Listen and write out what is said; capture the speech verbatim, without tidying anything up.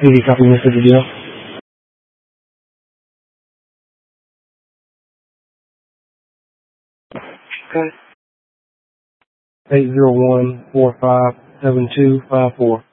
Maybe copy message deal. Okay. Eight zero one four five seven two five four.